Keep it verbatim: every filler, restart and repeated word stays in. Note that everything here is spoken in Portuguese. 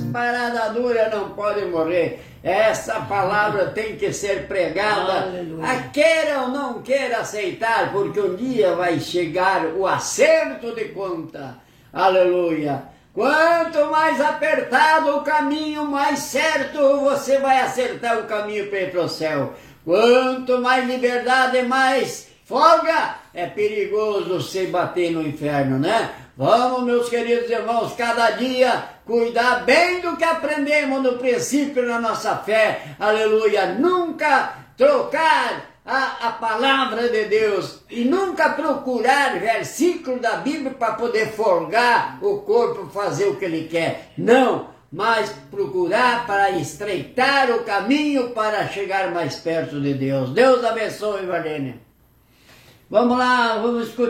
parada dura não pode morrer. Essa palavra tem que ser pregada, a queira ou não queira aceitar, porque um dia vai chegar o acerto de conta. Aleluia! Quanto mais apertado o caminho, mais certo você vai acertar o caminho para ir para o céu. Quanto mais liberdade, mais folga, é perigoso se bater no inferno, né? Vamos, meus queridos irmãos, cada dia cuidar bem do que aprendemos no princípio na nossa fé. Aleluia! Nunca trocar a, a palavra de Deus e nunca procurar versículo da Bíblia para poder folgar o corpo, fazer o que ele quer. Não, mas procurar para estreitar o caminho para chegar mais perto de Deus. Deus abençoe, Valênia. Vamos lá, vamos escutar.